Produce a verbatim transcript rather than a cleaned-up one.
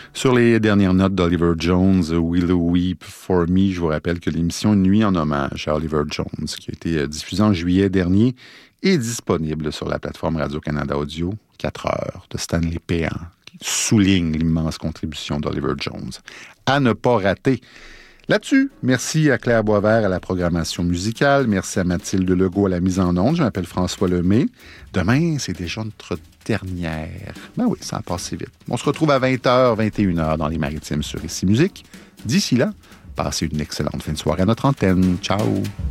Sur les dernières notes d'Oliver Jones, Willow Weep for Me, je vous rappelle que l'émission Nuit en hommage à Oliver Jones, qui a été diffusée en juillet dernier, est disponible sur la plateforme Radio-Canada Audio. Quatre heures de Stanley Péan, qui souligne l'immense contribution d'Oliver Jones. À ne pas rater. Là-dessus, merci à Claire Boisvert à la programmation musicale. Merci à Mathilde Legault à la mise en onde. Je m'appelle François Lemay. Demain, c'est déjà notre dernière. Ben oui, ça a passé vite. On se retrouve à vingt heures, vingt et une heures dans les Maritimes sur Ici Musique. D'ici là, passez une excellente fin de soirée à notre antenne. Ciao!